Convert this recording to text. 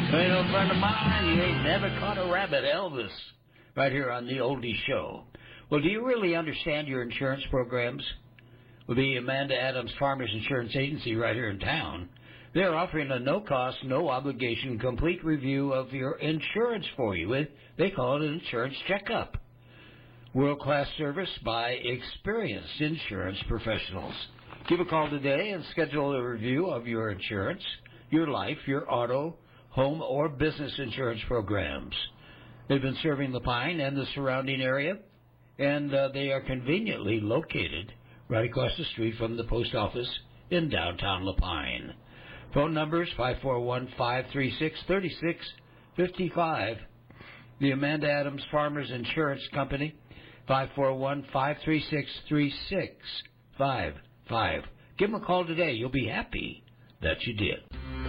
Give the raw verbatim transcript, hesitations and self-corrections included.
Ain't no friend of mine, you ain't never caught a rabbit, Elvis, right here on the Oldie Show. Well, do you really understand your insurance programs? Well, the Amanda Adams Farmers Insurance Agency right here in town, they're offering a no-cost, no-obligation, complete review of your insurance for you. They call it an insurance checkup. World-class service by experienced insurance professionals. Give a call today and schedule a review of your insurance, your life, your auto, home, or business insurance programs. They've been serving La Pine and the surrounding area, and uh, they are conveniently located right across the street from the post office in downtown La Pine. Phone numbers five four one, five three six, three six five five. The Amanda Adams Farmers Insurance Company, five four one, five three six, three six five five. Give them a call today. You'll be happy that you did.